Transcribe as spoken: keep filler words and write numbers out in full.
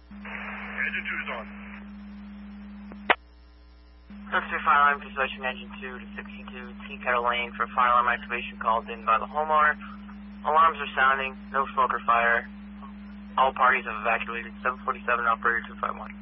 Engine two is on. Officer Fire Alarm Dispatching Engine two to sixty-two T Kettle Lane for fire alarm activation called in by the homeowner. Alarms are sounding, no smoke or fire. All parties have evacuated. seven forty-seven, operator two five one.